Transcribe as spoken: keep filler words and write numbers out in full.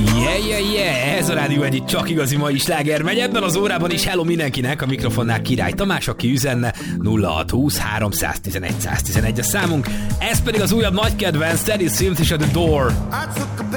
Yeah, yeah, yeah, ez a Rádió egyik csak igazi mai sláger megy. Ebben az órában is hello mindenkinek, a mikrofonnál Király Tamás, aki üzenne nulla hat húsz háromszáztizenegy száztizenegy a számunk. Ez pedig az újabb nagy kedvenc, Teddy Swims és a The Door.